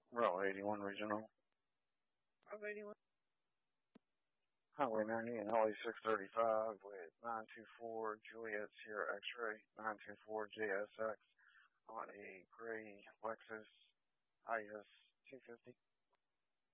Row 81 Regional. Of 81. Highway 90 and LA 635 with 924 Juliet Sierra X-Ray 924 JSX on a gray Lexus IS 250.